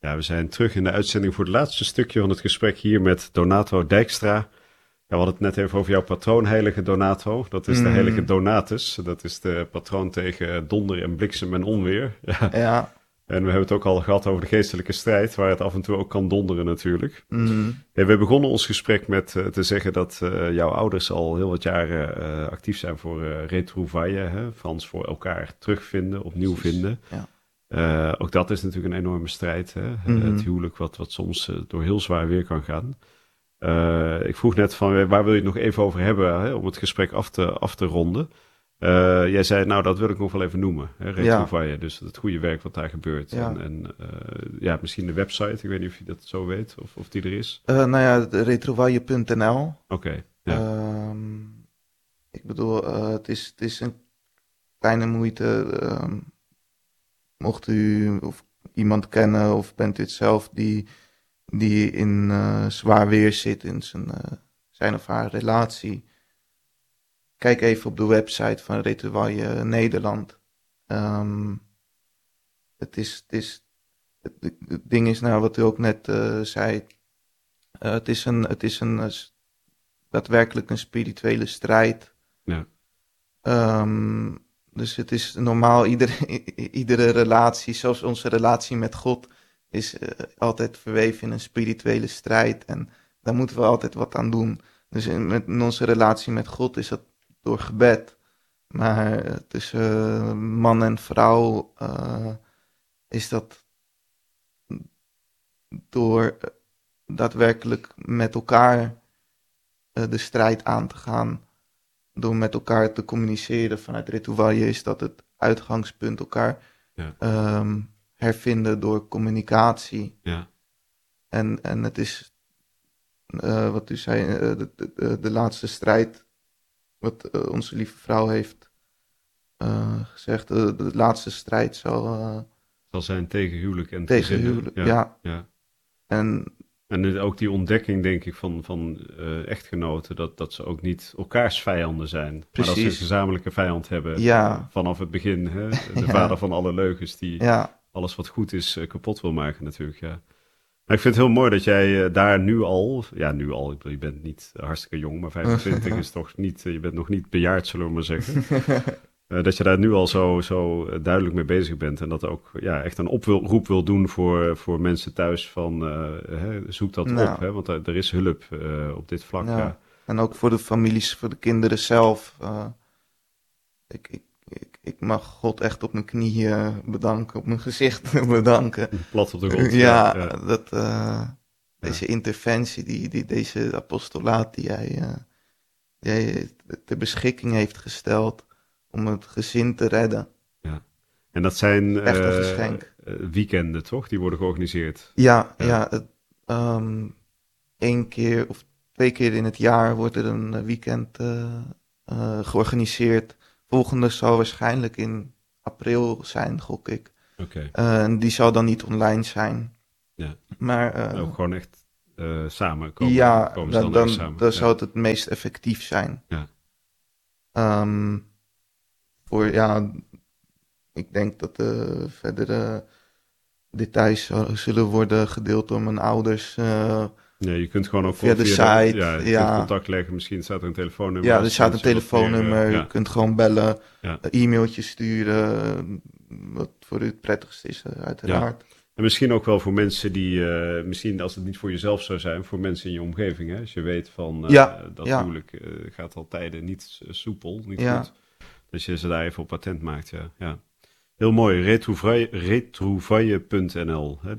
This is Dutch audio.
Ja, we zijn terug in de uitzending voor het laatste stukje van het gesprek hier met Donato Dijkstra. Ja, we hadden het net even over jouw patroon, heilige Donato. Dat is de heilige Donatus. Dat is de patroon tegen donder en bliksem en onweer. Ja. Ja. En we hebben het ook al gehad over de geestelijke strijd, waar het af en toe ook kan donderen natuurlijk. Mm. We begonnen ons gesprek met te zeggen dat jouw ouders al heel wat jaren actief zijn voor retrouvailles, hè? Frans voor elkaar terugvinden, opnieuw Precies. vinden. Ja. Ook dat is natuurlijk een enorme strijd. Hè? Het huwelijk wat soms door heel zwaar weer kan gaan. Ik vroeg net van waar wil je het nog even over hebben, hè? Om het gesprek af te ronden. Jij zei, nou dat wil ik nog wel even noemen. Hè? Retrouvailles, dus het goede werk wat daar gebeurt. Ja. En misschien de website, ik weet niet of je dat zo weet of die er is. Retrouvaille.nl. Oké, ja. Ik bedoel, het is een kleine moeite. Mocht u of iemand kennen of bent u het zelf die in zwaar weer zit in zijn of haar relatie. Kijk even op de website van Retrouvaille Nederland. Het ding is nou wat u ook net zei. Het is daadwerkelijk een spirituele strijd. Ja. Dus het is normaal, iedere relatie, zelfs onze relatie met God, is altijd verweven in een spirituele strijd. En daar moeten we altijd wat aan doen. Dus in onze relatie met God is dat door gebed. Maar tussen man en vrouw is dat door daadwerkelijk met elkaar de strijd aan te gaan. Door met elkaar te communiceren vanuit Retrouvaille is dat het uitgangspunt elkaar hervinden door communicatie. Ja. En het is, wat u zei, de laatste strijd, wat onze lieve vrouw heeft gezegd, de laatste strijd zal zijn tegen huwelijk en tegen gezinnen. huwelijk, ja. En ook die ontdekking, denk ik, van echtgenoten, dat ze ook niet elkaars vijanden zijn. Precies. Maar dat ze een gezamenlijke vijand hebben vanaf het begin. Hè? De vader van alle leugens die alles wat goed is kapot wil maken natuurlijk, ja. Maar ik vind het heel mooi dat jij daar nu al, ik bedoel, je bent niet hartstikke jong, maar 25 is toch niet, je bent nog niet bejaard, zullen we maar zeggen. Dat je daar nu al zo duidelijk mee bezig bent. En dat ook echt een oproep wil doen voor mensen thuis van zoek dat op. Hè? Want er is hulp op dit vlak. Ja. Ja. En ook voor de families, voor de kinderen zelf. Ik mag God echt op mijn knieën bedanken, op mijn gezicht bedanken. Plat op de grond. Deze interventie, deze apostolaat die hij ter beschikking heeft gesteld om het gezin te redden. Ja. En dat zijn echt een geschenk. Weekenden, toch? Die worden georganiseerd. Ja. 1 keer of 2 keer in het jaar wordt er een weekend georganiseerd. Volgende zal waarschijnlijk in april zijn, gok ik. Oké. En die zal dan niet online zijn. Ja. Maar ook gewoon echt samen komen. Ja, samen. Dan zou het meest effectief zijn. Ja. Ik denk dat de verdere details zullen worden gedeeld door mijn ouders. Je kunt gewoon ook via de site. Je kunt contact leggen. Misschien staat er een telefoonnummer. Ja, er staat een telefoonnummer. Je kunt gewoon bellen, e-mailtje sturen. Wat voor u het prettigste is, uiteraard. Ja. En misschien ook wel voor mensen die, misschien als het niet voor jezelf zou zijn, voor mensen in je omgeving. Hè? Als je weet van dat huwelijk gaat al tijden niet soepel, niet goed. Dus je ze daar even op patent maakt, ja. Heel mooi, retrouvaille.nl.